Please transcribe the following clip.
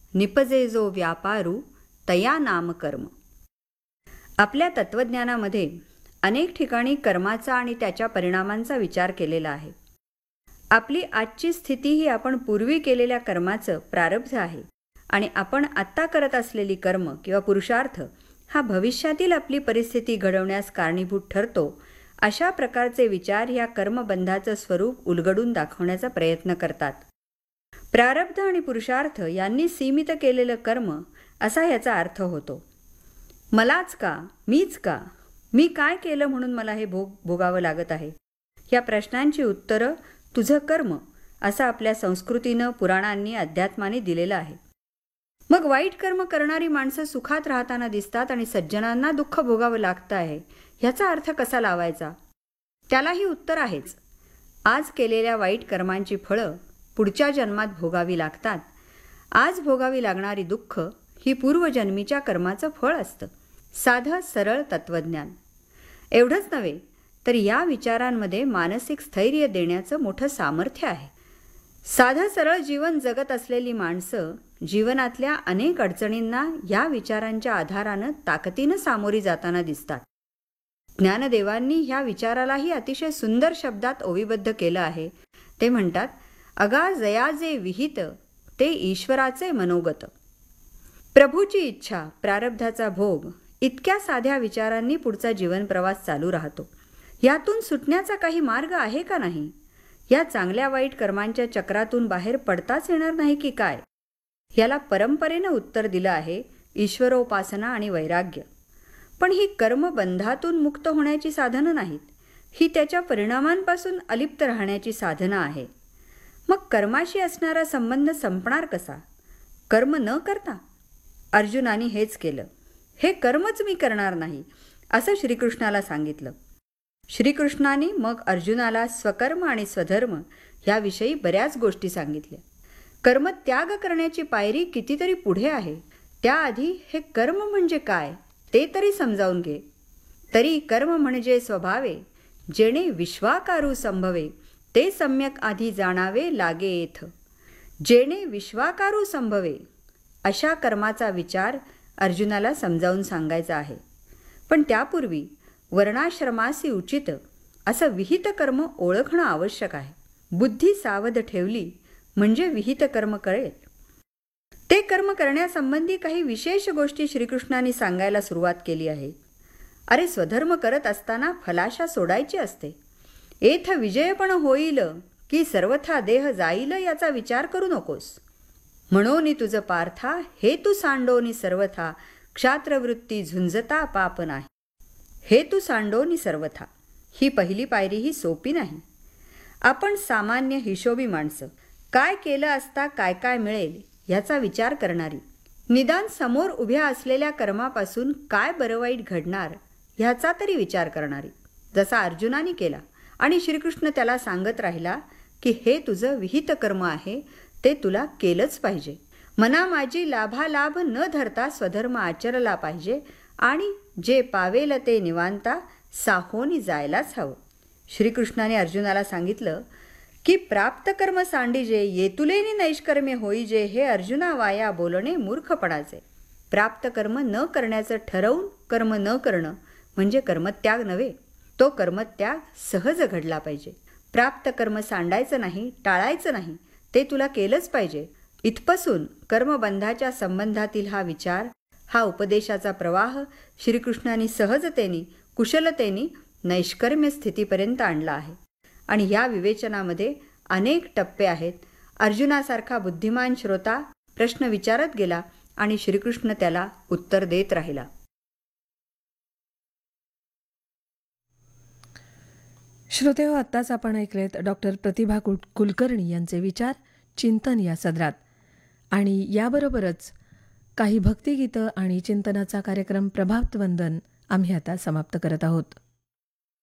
निपजे जो व्यापारू तया नामकर्म. आपल्या तत्त्वज्ञानामध्ये अनेक ठिकाणी कर्माचा आणि त्याच्या परिणामांचा विचार केलेला आहे. आपली आजची स्थिती ही आपण पूर्वी केलेल्या कर्माचं प्रारब्ध आहे आणि आपण आत्ता करत असलेली कर्म किंवा पुरुषार्थ हा भविष्यातील आपली परिस्थिती घडवण्यास कारणीभूत ठरतो. अशा प्रकारचे विचार या कर्मबंधाचं स्वरूप उलगडून दाखवण्याचा प्रयत्न करतात. प्रारब्ध आणि पुरुषार्थ यांनी सीमित केलेलं कर्म असा याचा अर्थ होतो. मलाच का, मीच का, मी काय केलं म्हणून मला हे भोगावं लागत आहे, या प्रश्नांची उत्तरं तुझं कर्म असं आपल्या संस्कृतीनं, पुराणांनी, अध्यात्माने दिलेलं आहे. मग वाईट कर्म करणारी माणसं सुखात राहताना दिसतात आणि सज्जनांना दुःख भोगावं लागतं आहे, ह्याचा अर्थ कसा लावायचा? त्यालाही उत्तर आहेच. आज केलेल्या वाईट कर्मांची फळं पुढच्या जन्मात भोगावी लागतात. आज भोगावी लागणारी दुःख ही पूर्वजन्मीच्या कर्माचं फळ असतं. साधं सरळ तत्त्वज्ञान. एवढंच नव्हे तर या विचारांमध्ये मानसिक स्थैर्य देण्याचं मोठं सामर्थ्य आहे. साधं सरळ जीवन जगत असलेली माणसं जीवनातल्या अनेक अडचणींना या विचारांच्या आधारानं ताकदीनं सामोरी जाताना दिसतात. ज्ञानदेवांनी ह्या विचारालाही अतिशय सुंदर शब्दात ओवीबद्ध केलं आहे. ते म्हणतात, अगा जया जे विहित ते ईश्वराचे मनोगत. प्रभूची इच्छा, प्रारब्धाचा भोग, इतक्या साध्या विचारांनी पुढचा जीवनप्रवास चालू राहतो. यातून सुटण्याचा काही मार्ग आहे का नाही? या चांगल्या वाईट कर्मांच्या चक्रातून बाहेर पडताच येणार नाही की काय? याला परंपरेनं उत्तर दिलं आहे ईश्वरोपासना आणि वैराग्य. पण ही कर्मबंधातून मुक्त होण्याची साधनं नाहीत. ही त्याच्या परिणामांपासून अलिप्त राहण्याची साधनं आहे. मग कर्माशी असणारा संबंध संपणार कसा? कर्म न करता? अर्जुनाने हेच केलं. हे कर्मच मी करणार नाही असं श्रीकृष्णाला सांगितलं. श्रीकृष्णाने मग अर्जुनाला स्वकर्म आणि स्वधर्म याविषयी बऱ्याच गोष्टी सांगितल्या. कर्मत्याग करण्याची पायरी कितीतरी पुढे आहे. त्याआधी हे कर्म म्हणजे काय ते तरी समजावून घे. तरी कर्म म्हणजे स्वभावे जेणे विश्वाकारू संभवे ते सम्यक आधी जाणावे लागे येथ. जेणे विश्वाकारू संभवे अशा कर्माचा विचार अर्जुनाला समजावून सांगायचा आहे. पण त्यापूर्वी वर्णाश्रमासी उचित असं विहित कर्म ओळखणं आवश्यक आहे. बुद्धी सावध ठेवली म्हणजे विहित कर्म कळेल. ते कर्म करण्यासंबंधी काही विशेष गोष्टी श्रीकृष्णाने सांगायला सुरुवात केली आहे. अरे, स्वधर्म करत असताना फलाशा सोडायची असते. एथ विजयपण होईल की सर्वथा देह जाईल याचा विचार करू नकोस. म्हणून तुझं पार्था हे तू सांडोनी सर्वथा क्षात्रवृत्ती झुंजता पाप नाही. हे तू सांडोनी सर्वथा ही पहिली पायरी ही सोपी नाही. आपण सामान्य हिशोबी माणसं, काय केलं असता काय काय मिळेल याचा विचार करणारी, निदान समोर उभ्या असलेल्या कर्मापासून काय बरं वाईट घडणार ह्याचा तरी विचार करणारी, जसा अर्जुनाने केला. आणि श्रीकृष्ण त्याला सांगत राहिला की हे तुझं विहित कर्म आहे, ते तुला केलंच पाहिजे. मना माझी लाभालाभ न धरता स्वधर्म आचरला पाहिजे आणि जे पावेल ते निवांता साहोनी जायलाच हवं. श्रीकृष्णाने अर्जुनाला सांगितलं की प्राप्त कर्म सांडिजे येतुलेनी नैष्कर्म्य होईजे. हे अर्जुना, वाया बोलणे मूर्खपणाचे. प्राप्त कर्म न करण्याचं ठरवून कर्म न करणं म्हणजे कर्मत्याग नव्हे. तो कर्मत्याग सहज घडला पाहिजे. प्राप्त कर्म सांडायचं नाही, टाळायचं नाही, ते तुला केलंच पाहिजे. इथपासून कर्मबंधाच्या संबंधातील हा विचार, हा उपदेशाचा प्रवाह श्रीकृष्णाने सहजतेने, कुशलतेने नैष्कर्म्य स्थितीपर्यंत आणला आहे. आणि या विवेचनामध्ये अनेक टप्पे आहेत. अर्जुनासारखा बुद्धिमान श्रोता प्रश्न विचारत गेला आणि श्रीकृष्ण त्याला उत्तर देत राहिला. श्रोतेहो, आत्ताच आपण ऐकलेत डॉक्टर प्रतिभा कुलकर्णी यांचे विचार चिंतन या सदरात. आणि याबरोबरच काही भक्तिगीतं आणि चिंतनाचा कार्यक्रम प्रभातवंदन आम्ही आता समाप्त करत आहोत.